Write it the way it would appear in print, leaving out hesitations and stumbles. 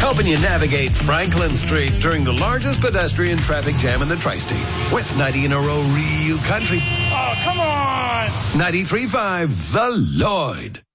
helping you navigate Franklin Street during the largest pedestrian traffic jam in the Tri-State with 90 in a row real country. Oh, come on! 93.5 The Lloyd.